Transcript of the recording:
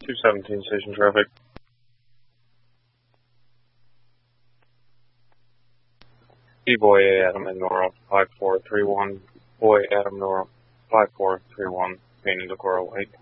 217 station traffic. B-Boy Adam and Nora 5431. Boy Adam Nora 5431. Painting the Coral White.